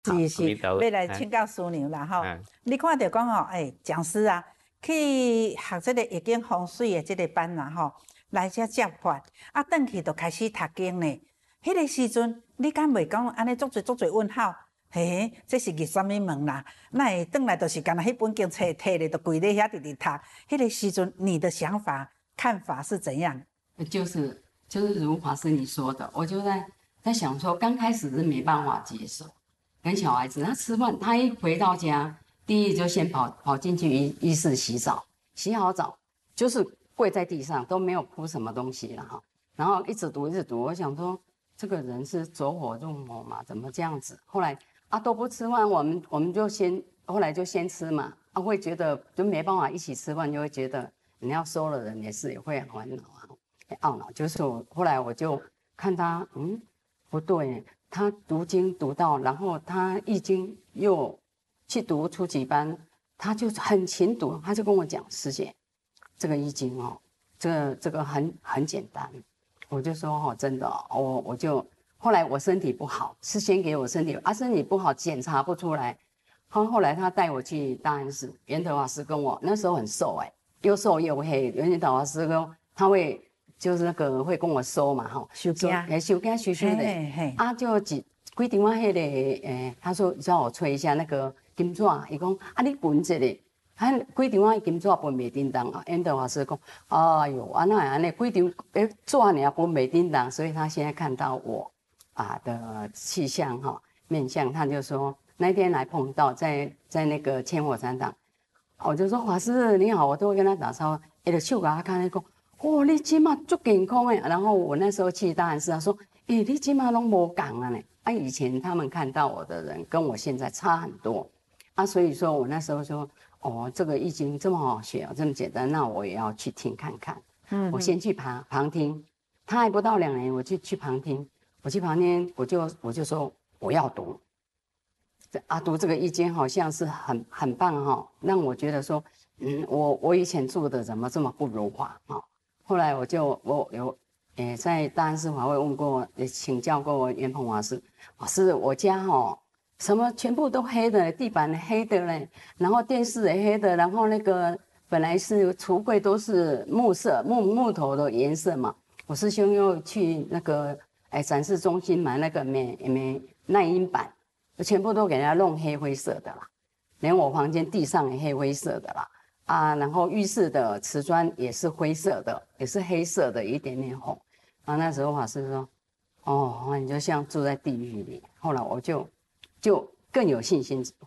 是是，要来请教师娘啦吼。你看到讲吼，讲师啊，去学这个易经风水的这个班啦吼，来遮接法，啊，转去就开始读经呢。迄个时阵，你敢袂讲安尼足侪问号？嘿，这是入什么门啦？那会转来就是干那迄本经摕咧，就跪咧遐直直读。迄个时阵，你的想法看法是怎样？ 就是如法师你说的，我就在想说，刚开始是没办法接受。跟小孩子，他吃饭，他一回到家，第一就先跑进去浴室洗澡，洗好澡就是跪在地上，都没有铺什么东西了哈。然后一直读，我想说这个人是走火入魔嘛？怎么这样子？后来都不吃饭，我们就后来就先吃嘛。会觉得就没办法一起吃饭，就会觉得你要收了人也会很烦恼啊，很懊恼。就是后来我就看他，不对。他读经读到，然后他易经又去读初级班，他就很勤读，他就跟我讲师姐，这个易经哦，这个很简单。我就说真的我就后来我身体不好，是先给我身体不好检查不出来，后来他带我去大安寺，圆德法师跟我那时候很瘦又瘦又黑，圆德法师跟他会。就是那个会跟我收嘛， 收惊收的，就几张迄个，他说叫我吹一下那个金纸，伊讲你分一个，几张金纸分袂叮当啊。圆德法师讲，哎呦，那安尼几张纸尔分袂叮当，所以他现在看到我的气象面相，他就说那天来碰到在那个千火禅堂，我就说法师你好，我都会跟他打招呼，就手给他看，他讲。你今嘛足健康诶！然后我那时候去大安寺，他说：“你今嘛拢无讲啊呢？以前他们看到我的人跟我现在差很多所以说我那时候说，这个易经这么好学这么简单，那我也要去听看看。我先去旁听，他还不到2年，我就去旁听。我去旁听，我就说我要读。读这个易经好像是很棒让我觉得说，我以前做的怎么这么不如法后来我有在大安寺法会问过，也请教过圆鹏法师，法师我家什么全部都黑的，地板黑的嘞，然后电视也黑的，然后那个本来是橱柜都是木头的颜色嘛，我师兄又去那个展示中心买那个耐阴板，全部都给人家弄灰色的啦，连我房间地上也灰色的啦。然后浴室的瓷砖也是灰色的，也是黑色的，一点点红。那时候法师说，你就像住在地狱里。后来我就更有信心